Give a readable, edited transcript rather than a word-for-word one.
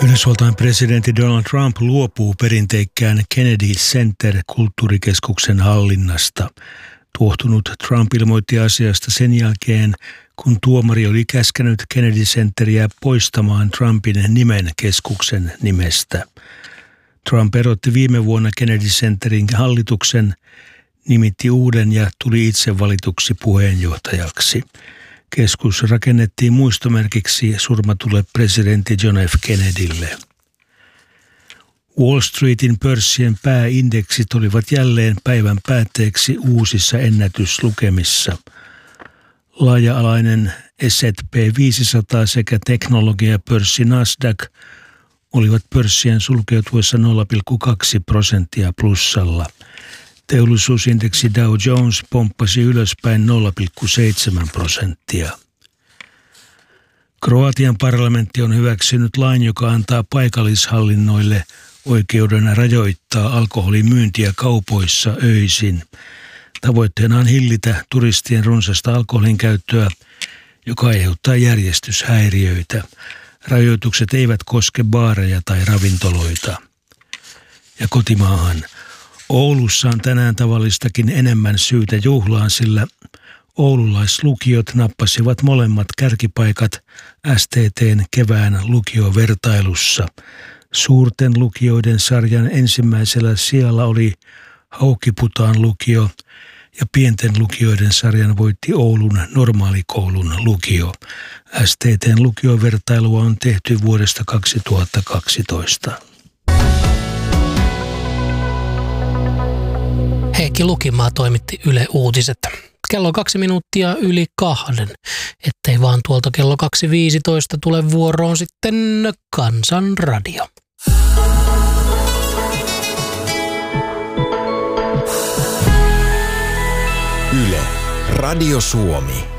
Yhdysvaltain presidentti Donald Trump luopuu perinteikkään Kennedy Center-kulttuurikeskuksen hallinnasta. Tuohtunut Trump ilmoitti asiasta sen jälkeen, kun tuomari oli käskenyt Kennedy Centeriä poistamaan Trumpin nimen keskuksen nimestä. Trump erotti viime vuonna Kennedy Centerin hallituksen, nimitti uuden ja tuli itse valituksi puheenjohtajaksi. Keskus rakennettiin muistomerkiksi surmatulle presidentti John F. Kennedylle. Wall Streetin pörssien pääindeksit olivat jälleen päivän päätteeksi uusissa ennätyslukemissa. Laaja-alainen S&P 500 sekä teknologiapörssi Nasdaq olivat pörssien sulkeutuessa 0,2% plussalla. Teollisuusindeksi Dow Jones pomppasi ylöspäin 0,7%. Kroatian parlamentti on hyväksynyt lain, joka antaa paikallishallinnoille oikeuden rajoittaa alkoholimyyntiä kaupoissa öisin. Tavoitteena on hillitä turistien runsasta alkoholin käyttöä, joka aiheuttaa järjestyshäiriöitä. Rajoitukset eivät koske baareja tai ravintoloita. Ja kotimaahan. Oulussa on tänään tavallistakin enemmän syytä juhlaan, sillä oululaislukiot nappasivat molemmat kärkipaikat STT:n kevään lukiovertailussa. Suurten lukioiden sarjan ensimmäisellä sijalla oli Haukiputaan lukio ja pienten lukioiden sarjan voitti Oulun normaalikoulun lukio. STT:n lukiovertailua on tehty vuodesta 2012. Heikki Lukimaa toimitti Yle Uutiset. Kello 2 minuuttia yli 2. Ettei vaan tuolta kello 2.15 tule vuoroon sitten Kansanradio. Yle, Radio Suomi.